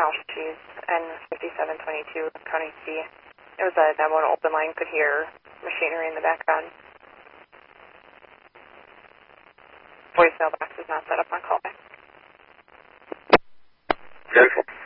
She's N5722, County C. It was a demo and open line, could hear machinery in the background. Voicemail box is not set up on callback. Beautiful.